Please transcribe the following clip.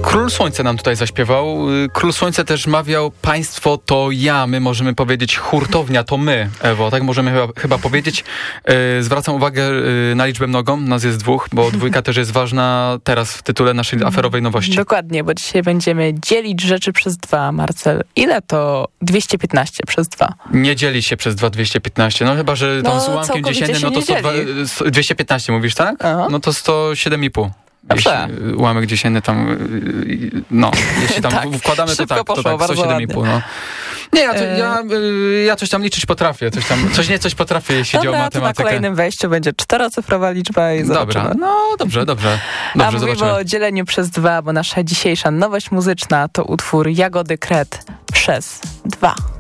Król Słońca nam tutaj zaśpiewał. Król Słońca też mawiał: państwo to ja, my możemy powiedzieć hurtownia to my, Ewo, tak możemy chyba powiedzieć. Zwracam uwagę na liczbę mnogą, nas jest 2, bo 2 też jest ważna teraz w tytule naszej aferowej nowości. Dokładnie, bo dzisiaj będziemy dzielić rzeczy przez 2, Marcel. Ile to 215 przez 2? Nie dzieli się przez 215, no chyba, że tam z ułamkiem dziesiętnym, no to 215 mówisz, tak? Aha. No to 107,5. Jeśli ułamek dziesiętny tam, no, jeśli tam tak, wkładamy, to tak, poszło, to tak, 107,5, no. Nie, ja coś tam liczyć potrafię, coś potrafię, jeśli chodzi o matematykę. Na kolejnym wejściu będzie 4-cyfrowa liczba i zobaczymy. Dobra, no dobrze, A mówimy o dzieleniu przez 2, bo nasza dzisiejsza nowość muzyczna to utwór Jagody Kret przez 2.